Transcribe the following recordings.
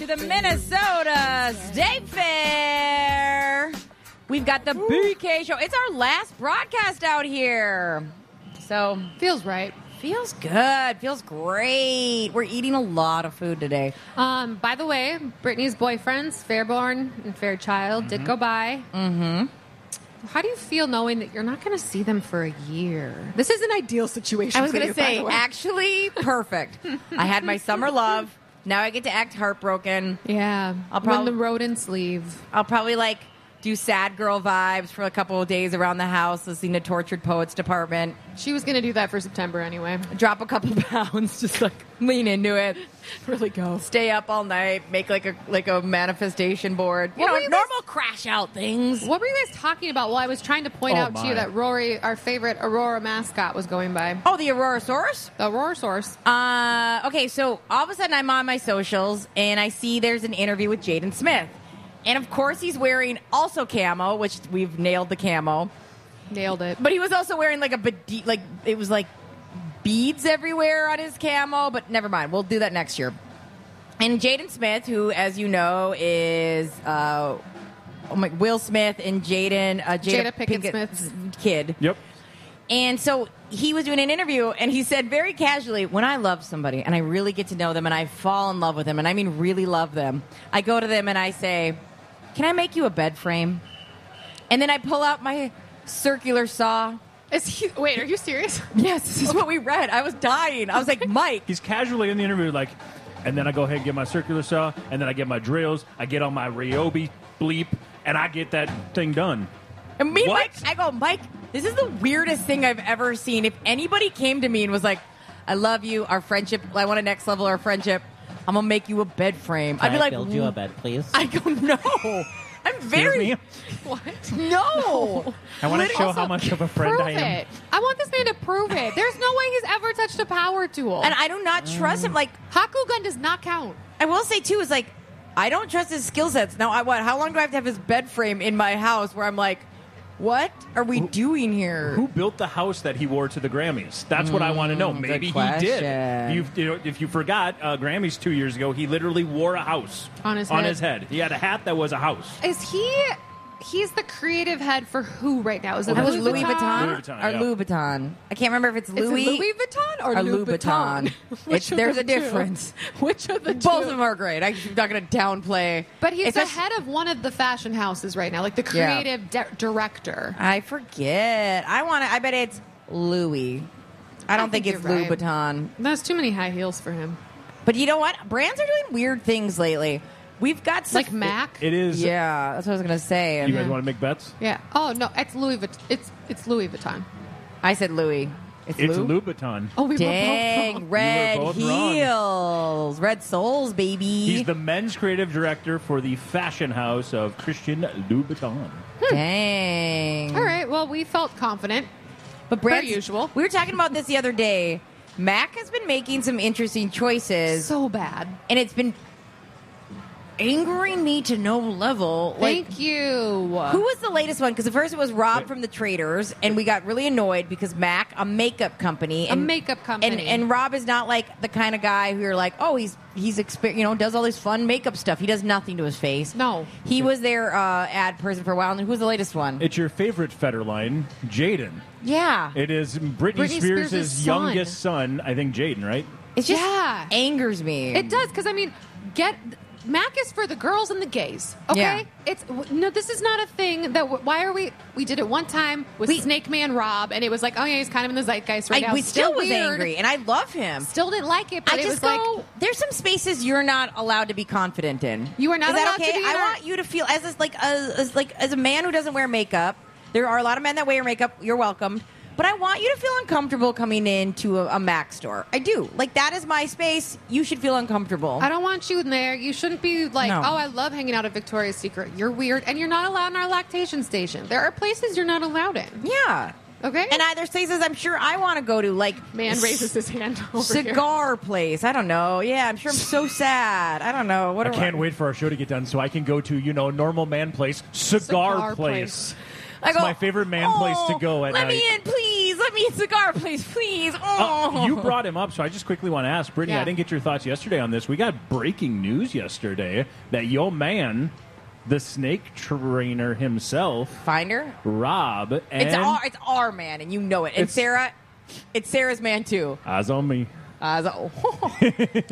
to the Minnesota State Fair. We've got the BK Show. It's our last broadcast out here. So, feels right. Feels good. Feels great. We're eating a lot of food today. By the way, Brittany's boyfriends, Fairborn and Fairchild, did go by. Mm-hmm. How do you feel knowing that you're not going to see them for a year? This is an ideal situation. I was going to say, actually, perfect. I had my summer love. Now I get to act heartbroken. Yeah. When the rodents leave. I'll probably do sad girl vibes for a couple of days around the house, listening to Tortured Poets Department. She was going to do that for September anyway. Drop a couple pounds, just lean into it. Really go. Stay up all night, make a manifestation board. Normal crash out things. What were you guys talking about? Well, I was trying to point out to you that Rory, our favorite Aurora mascot, was going by. Oh, the Aurorasaurus? The Aurorasaurus. Okay, so all of a sudden I'm on my socials, and I see there's an interview with Jaden Smith. And, of course, he's wearing also camo, which we've nailed the camo. Nailed it. But he was also wearing it was beads everywhere on his camo, but never mind. We'll do that next year. And Jaden Smith, who, as you know, is Will Smith and Jada Pinkett Smith's kid. Yep. And so he was doing an interview, and he said very casually, when I love somebody and I really get to know them and I fall in love with them, and I mean really love them, I go to them and I say, can I make you a bed frame? And then I pull out my circular saw. Wait, are you serious? Yes, this is what we read. I was dying. I was like, Mike. He's casually in the interview and then I go ahead and get my circular saw, and then I get my drills, I get on my Ryobi bleep, and I get that thing done. And me, Mike, I go, Mike, this is the weirdest thing I've ever seen. If anybody came to me and was like, I love you, our friendship, I want to next level our friendship, I'm going to make you a bed frame. I'd be like, build you a bed, please? I go, no. I'm very... What? No. I want to show how much of a friend I am. It. I want this man to prove it. There's no way he's ever touched a power tool. And I do not trust him. Hakugan does not count. I will say, too, is I don't trust his skill sets. Now, how long do I have to have his bed frame in my house where I'm like, what are we doing here? Who built the house that he wore to the Grammys? That's what I want to know. Maybe he did. If you forgot, Grammys 2 years ago, he literally wore a house on his head. He had a hat that was a house. Is he? He's the creative head for who right now? Is it Louis Vuitton? Louis Vuitton, or Louis Vuitton? I can't remember if it's Louis. Is it Louis Vuitton or Louis Vuitton? There's a difference. Which of the two? Both of them are great. I'm not going to downplay. But he's the head of one of the fashion houses right now, like the creative director. I forget. I bet it's Louis. I don't think it's Louis Vuitton. There's too many high heels for him. But you know what? Brands are doing weird things lately. We've got some... Like MAC? It is. Yeah, that's what I was going to say. You guys want to make bets? Yeah. Oh, no, it's Louis Vuitton. It's Louis Vuitton. I said Louis. It's Louis Vuitton. Oh, we were both wrong. Red heels. Red soles, baby. He's the men's creative director for the fashion house of Christian Louboutin. Dang. All right, well, we felt confident. But per usual. We were talking about this the other day. MAC has been making some interesting choices. So bad. And it's been angering me to no level. Thank you. Who was the latest one? Because at first it was Rob from the Traders, and we got really annoyed because MAC, a makeup company, and Rob is not like the kind of guy who you're like, oh, he's does all this fun makeup stuff. He does nothing to his face. No, he was their ad person for a while. And who's the latest one? It's your favorite Federline, Jaden. Yeah, it is Britney Spears' youngest son. I think Jaden, right? It just angers me. It does because MAC is for the girls and the gays. Okay, this is not a thing that. Why are we? We did it one time with Snake Man Rob, and it was like, oh yeah, he's kind of in the zeitgeist right now. We still was angry, and I love him. Still didn't like it, but I just go. There's some spaces you're not allowed to be confident in. You are not allowed to be. I want you to feel as a man who doesn't wear makeup. There are a lot of men that wear makeup. You're welcome. But I want you to feel uncomfortable coming into a MAC store. I do. That is my space. You should feel uncomfortable. I don't want you in there. You shouldn't be like, oh, I love hanging out at Victoria's Secret. You're weird. And you're not allowed in our lactation station. There are places you're not allowed in. Yeah. Okay? And there's places I'm sure I want to go to, Man raises his hand over cigar place. I don't know. Yeah, I'm sure I'm so sad. I don't know. I can't wait for our show to get done so I can go to, normal man place, cigar place. It's my favorite man place to go at night. Let me in, please. Let me Clean cigar, please. Oh. You brought him up, so I just quickly want to ask, Brittany, I didn't get your thoughts yesterday on this. We got breaking news yesterday that your man, the snake trainer himself, Finder, Rob, and it's our man, and you know it. And Sarah, it's Sarah's man too. Eyes on me. You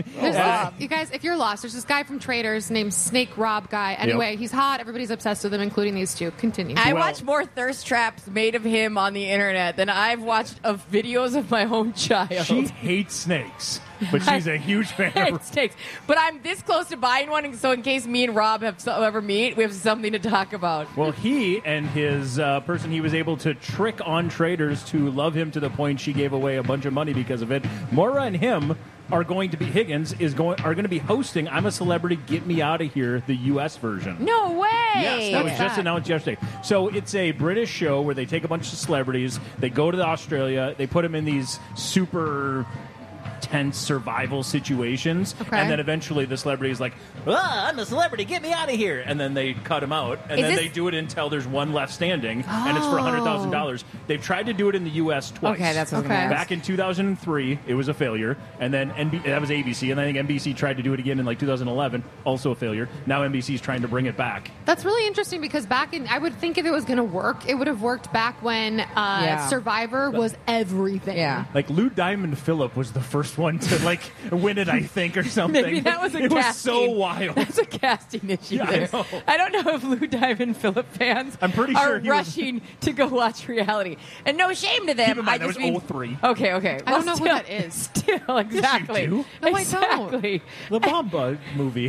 guys, if you're lost, there's this guy from Traders named Snake Rob Guy. Anyway, he's hot. Everybody's obsessed with him, including these two. Continue. I watch more thirst traps made of him on the internet than I've watched of videos of my own child. She hates snakes, but she's a huge fan of snakes. But I'm this close to buying one, so in case me and Rob ever meet, we have something to talk about. Well, he and his person he was able to trick on Traders to love him to the point she gave away a bunch of money because of it. Maura and him are going to be are going to be hosting I'm a Celebrity, Get Me Out of Here, the U.S. version. No way! Yes, that was just announced yesterday. So it's a British show where they take a bunch of celebrities, they go to Australia, they put them in these super tense survival situations, and then eventually the celebrity is like, I'm a celebrity, get me out of here, and then they cut him out, and they do it until there's one left standing, and it's for $100,000. They've tried to do it in the U.S. twice. Okay, that's what Back in 2003, it was a failure, and then that was ABC, and I think NBC tried to do it again in like 2011, also a failure. Now NBC's trying to bring it back. That's really interesting because I would think if it was going to work, it would have worked back when Survivor was everything. Yeah. Like Lou Diamond Phillip was the first one to win it, I think, or something. Maybe that was It was so wild. That's a casting issue there. I don't know if Lou Diamond Phillip fans I'm pretty are sure rushing to go watch reality. And no shame to them. Keep in mind, that was 03. Okay. I don't know who that is. Still, exactly. Yes, you do. No, exactly. The Bamba movie.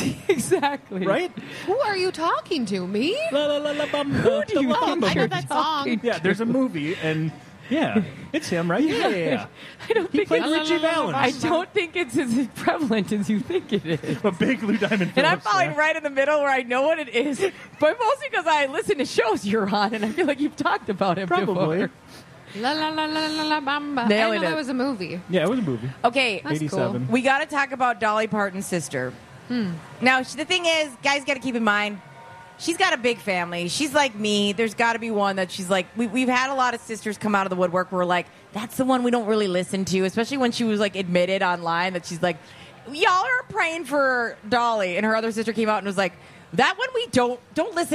Exactly. Right? Who are you talking to? Me? La la la la Bamba. Who do you think I know you're that talking song. Yeah, there's a movie, and it's him, right? Yeah. I don't think played Richie Valens. I don't think it's as prevalent as you think it is. A big Lou Diamond Phillips. And I'm falling right in the middle where I know what it is, but mostly because I listen to shows you're on, and I feel like you've talked about it Probably. before. La la la la la la bamba. Nailing I know it. that was a movie. Yeah, it was a movie. Okay, That's 87. cool. we got to talk about Dolly Parton's sister. Now, the thing is, guys got to keep in mind, she's got a big family. She's like me. There's got to be one that she's like, we've had a lot of sisters come out of the woodwork where we're like, that's the one we don't really listen to, especially when she was like admitted online that she's like, y'all are praying for Dolly. And her other sister came out and was like, that one we don't listen